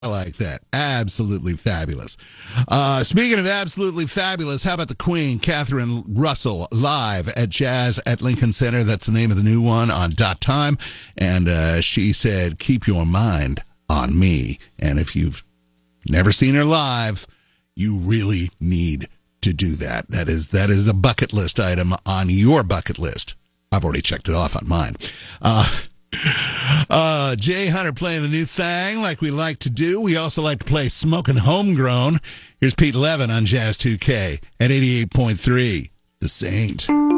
I like that. Absolutely fabulous. Speaking of absolutely fabulous, how about the Queen, Catherine Russell, live at Jazz at Lincoln Center? That's the name of the new one on Dot Time. And she said, keep your mind on me. And if you've never seen her live, you really need to do that. That is a bucket list item on your bucket list. I've already checked it off on mine. Jay Hunter playing the new thing like we like to do. We also like to play Smokin' Homegrown. Here's Pete Levin on Jazz 2K at 88.3, The Saint.